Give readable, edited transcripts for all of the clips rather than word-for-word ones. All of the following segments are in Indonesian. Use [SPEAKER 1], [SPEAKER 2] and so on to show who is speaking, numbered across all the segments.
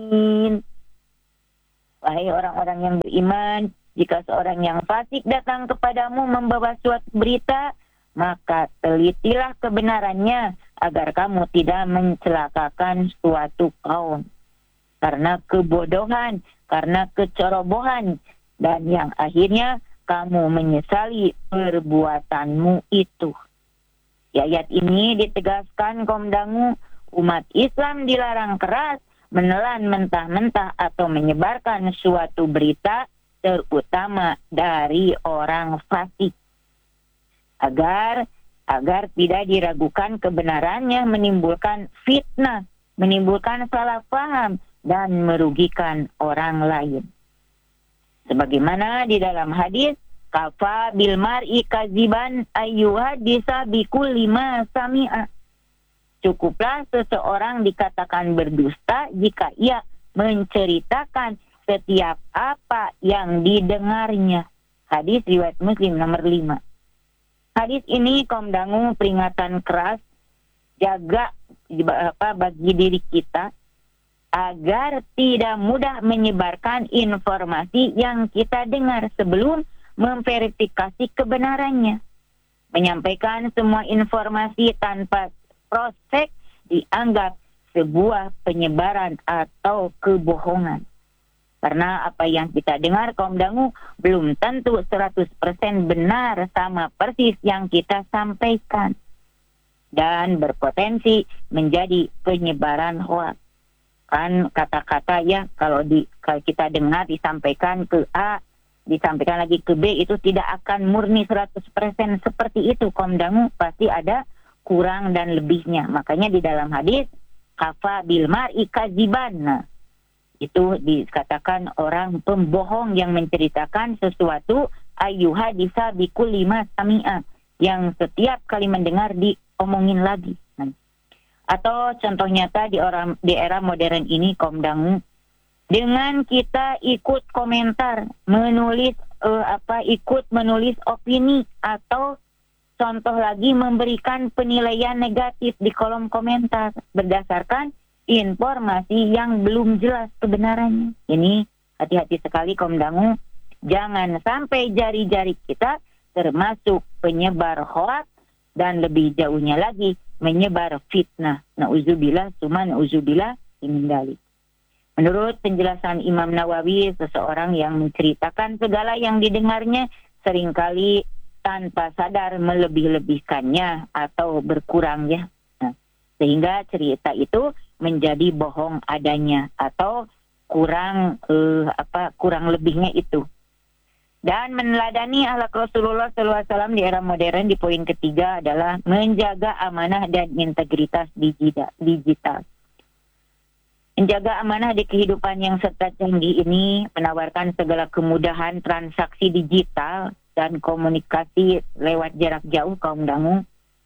[SPEAKER 1] Wahai orang-orang yang beriman, jika seorang yang fasik datang kepadamu membawa suatu berita, maka telitilah kebenarannya agar kamu tidak mencelakakan suatu kaum karena kebodohan, karena kecerobohan, dan yang akhirnya kamu menyesali perbuatanmu itu. Di ayat ini ditegaskan kaum dangu, umat Islam dilarang keras menelan mentah-mentah atau menyebarkan suatu berita, terutama dari orang fasik, agar tidak diragukan kebenarannya, menimbulkan fitnah, menimbulkan salah paham, dan merugikan orang lain. Sebagaimana di dalam hadis, kafa bil mar'i kaziban ayyuhadisa bikulli ma sami'a. Cukuplah seseorang dikatakan berdusta jika ia menceritakan setiap apa yang didengarnya. Hadis riwayat Muslim nomor 5. Hadis ini kaum dangu peringatan keras jaga bagi diri kita agar tidak mudah menyebarkan informasi yang kita dengar sebelum memverifikasi kebenarannya. Menyampaikan semua informasi tanpa proses dianggap sebuah penyebaran atau kebohongan. Karena apa yang kita dengar kaum dangu belum tentu 100% benar sama persis yang kita sampaikan. Dan berpotensi menjadi penyebaran hoax. Kan kata-kata ya kalau kita dengar disampaikan ke A, disampaikan lagi ke B, itu tidak akan murni 100% seperti itu kaum dangu, pasti ada kurang dan lebihnya. Makanya di dalam hadis kafa bil mar'i kadziban, nah, itu dikatakan orang pembohong yang menceritakan sesuatu ayyuhadisa bikulli ma sami'a, yang setiap kali mendengar diomongin lagi. Atau contoh nyata di era modern ini kaum dangu, dengan kita ikut komentar, ikut menulis opini, atau contoh lagi memberikan penilaian negatif di kolom komentar berdasarkan informasi yang belum jelas kebenarannya. Ini hati-hati sekali kaum dangu, jangan sampai jari-jari kita termasuk penyebar hoax dan lebih jauhnya lagi menyebar fitnah. Na'udzubillah, summa na'udzubillah min dzalik. Menurut penjelasan Imam Nawawi, seseorang yang menceritakan segala yang didengarnya seringkali tanpa sadar melebih-lebihkannya atau berkurang ya. Nah, sehingga cerita itu menjadi bohong adanya atau kurang lebihnya itu. Dan meneladani akhlak Rasulullah SAW di era modern di poin ketiga adalah menjaga amanah dan integritas digital. Menjaga amanah di kehidupan yang serba canggih ini menawarkan segala kemudahan transaksi digital dan komunikasi lewat jarak jauh kaum dangu.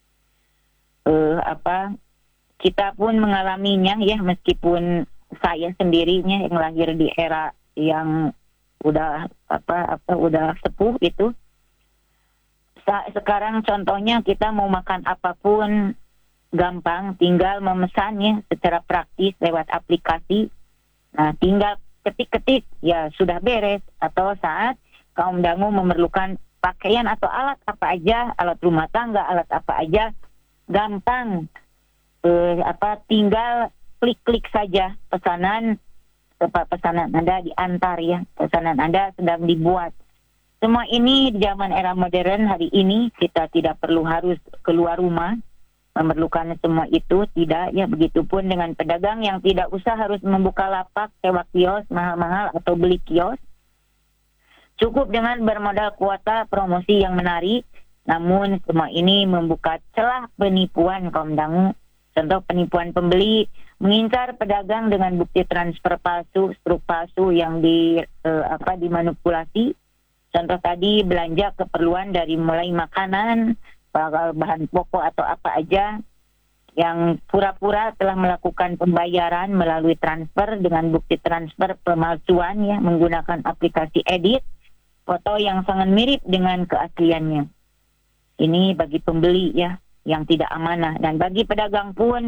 [SPEAKER 1] Kita pun mengalaminya ya, meskipun saya sendirinya yang lahir di era yang udah sepuh itu. Sekarang contohnya kita mau makan apapun gampang, tinggal memesannya secara praktis lewat aplikasi. Nah, tinggal ketik-ketik ya sudah beres. Atau saat kaum dangu memerlukan pakaian atau alat apa aja, alat rumah tangga, alat apa aja, gampang. Tinggal klik-klik saja pesanan Anda diantar ya, pesanan Anda sedang dibuat. Semua ini di zaman era modern hari ini kita tidak perlu harus keluar rumah memerlukan semua itu, tidak ya. Begitupun dengan pedagang yang tidak usah harus membuka lapak, sewa kios mahal-mahal atau beli kios. Cukup dengan bermodal kuota promosi yang menarik. Namun semua ini membuka celah penipuan kaum dangu. Contoh penipuan pembeli mengincar pedagang dengan bukti transfer palsu, struk palsu yang dimanipulasi. Contoh tadi belanja keperluan dari mulai makanan, bahan pokok atau apa aja, yang pura-pura telah melakukan pembayaran melalui transfer dengan bukti transfer pemalsuan ya, menggunakan aplikasi edit foto yang sangat mirip dengan keasliannya. Ini bagi pembeli ya yang tidak amanah, dan bagi pedagang pun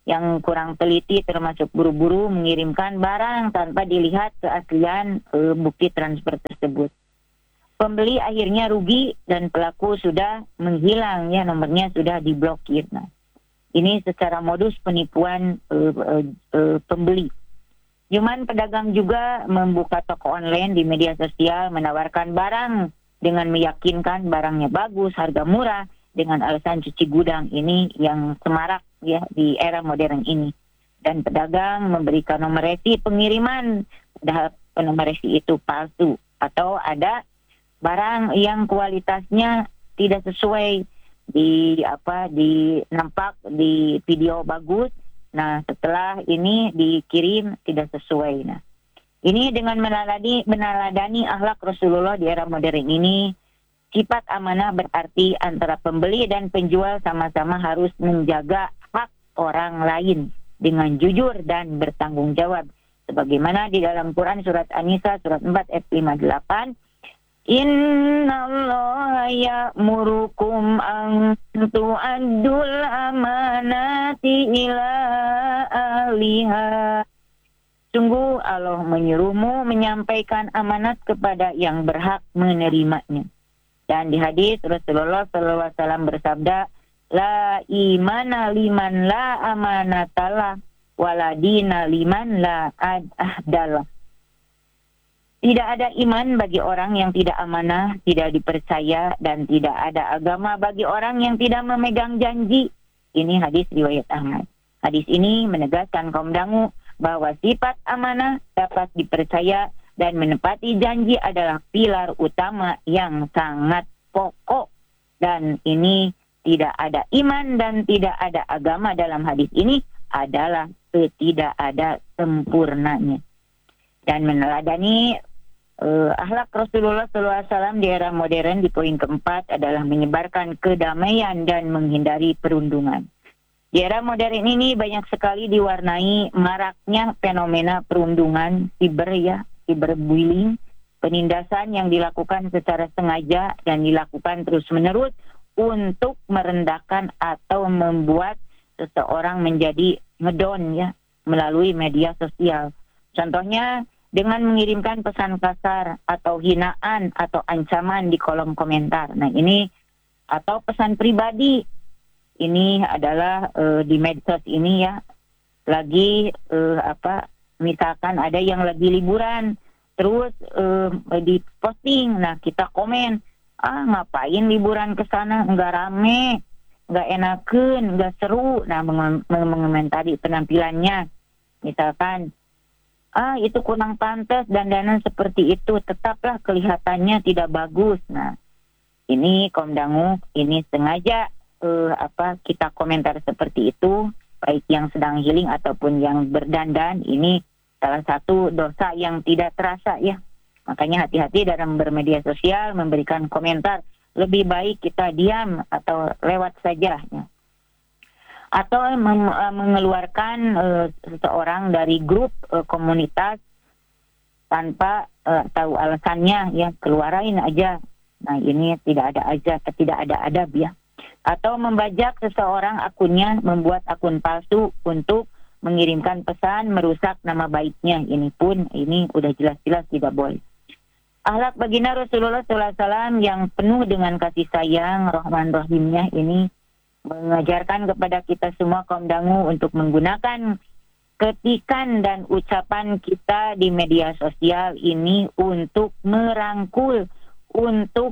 [SPEAKER 1] yang kurang teliti termasuk buru-buru mengirimkan barang tanpa dilihat keaslian bukti transfer tersebut. Pembeli akhirnya rugi dan pelaku sudah menghilang, ya, nomornya sudah diblokir. Nah, ini secara modus penipuan pembeli. Cuman pedagang juga membuka toko online di media sosial, menawarkan barang dengan meyakinkan barangnya bagus, harga murah, dengan alasan cuci gudang. Ini yang semarak, ya, di era modern ini. Dan pedagang memberikan nomor resi pengiriman, padahal nomor resi itu palsu, atau ada barang yang kualitasnya tidak sesuai, nampak di video bagus. Nah, setelah ini dikirim tidak sesuai. Nah, ini dengan meneladani akhlak Rasulullah di era modern ini, sifat amanah berarti antara pembeli dan penjual sama-sama harus menjaga hak orang lain dengan jujur dan bertanggung jawab. Sebagaimana di dalam Quran surat An-Nisa surat 4 ayat 58, Innallaha ya'murukum an tu'addul amanati ila ahliha. Sungguh Allah menyuruhmu menyampaikan amanat kepada yang berhak menerimanya. Dan di hadis Rasulullah SAW bersabda, La imana liman la amanatalah, waladina liman la ahdalah. Tidak ada iman bagi orang yang tidak amanah, tidak dipercaya, dan tidak ada agama bagi orang yang tidak memegang janji. Ini hadis riwayat Ahmad. Hadis ini menegaskan kaum dangu bahwa sifat amanah, dapat dipercaya, dan menepati janji adalah pilar utama yang sangat pokok. Dan ini tidak ada iman dan tidak ada agama dalam hadis ini adalah tidak ada sempurnanya. Dan meneladani akhlak Rasulullah SAW di era modern di poin keempat adalah menyebarkan kedamaian dan menghindari perundungan. Di era modern ini banyak sekali diwarnai maraknya fenomena perundungan, cyberbullying, penindasan yang dilakukan secara sengaja dan dilakukan terus-menerus untuk merendahkan atau membuat seseorang menjadi ngedon, ya, melalui media sosial. Contohnya dengan mengirimkan pesan kasar atau hinaan atau ancaman di kolom komentar. Nah, ini atau pesan pribadi. Ini adalah di medsos ini, ya. Lagi misalkan ada yang lagi liburan terus di posting. Nah, kita komen, ngapain liburan ke sana, enggak rame, enggak enakeun, enggak seru. Nah, mengomentari penampilannya. Misalkan itu kurang pantas dandanan seperti itu, tetaplah kelihatannya tidak bagus. Nah, ini kaum dangu, ini sengaja kita komentar seperti itu, baik yang sedang healing ataupun yang berdandan. Ini salah satu dosa yang tidak terasa, ya. Makanya hati-hati dalam bermedia sosial, memberikan komentar. Lebih baik kita diam atau lewat saja, ya. Atau mengeluarkan seseorang dari grup komunitas tanpa tahu alasannya, ya, keluarin aja. Nah, ini tidak ada adab, ya. Atau membajak seseorang akunnya, membuat akun palsu untuk mengirimkan pesan merusak nama baiknya. Ini udah jelas-jelas tidak boleh. Akhlak baginda Rasulullah SAW yang penuh dengan kasih sayang, Rahman Rahimnya ini mengajarkan kepada kita semua kaum dangu untuk menggunakan ketikan dan ucapan kita di media sosial ini untuk merangkul, untuk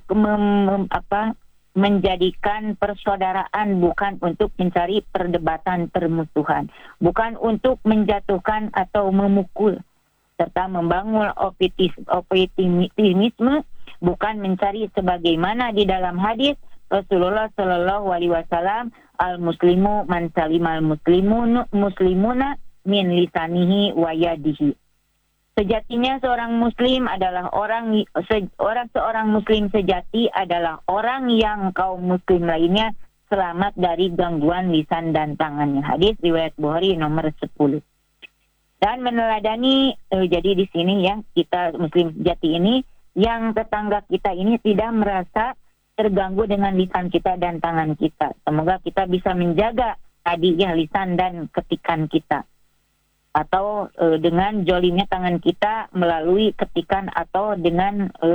[SPEAKER 1] menjadikan persaudaraan, bukan untuk mencari perdebatan permusuhan, bukan untuk menjatuhkan atau memukul, serta membangun optimisme, bukan mencari sebagaimana di dalam hadis Rasulullah Shallallahu Alaihi Wasallam, al-muslimu man salimal muslimuna min lisanihi wa yadihi. Sejatinya seorang muslim adalah seorang muslim sejati adalah orang yang kaum muslim lainnya selamat dari gangguan lisan dan tangannya. Hadis riwayat Bukhari nomor 10. Dan meneladani jadi di sini, ya, kita muslim sejati ini yang tetangga kita ini tidak merasa terganggu dengan lisan kita dan tangan kita. Semoga kita bisa menjaga tadi ya, lisan dan ketikan kita, atau dengan jolimnya tangan kita melalui ketikan atau dengan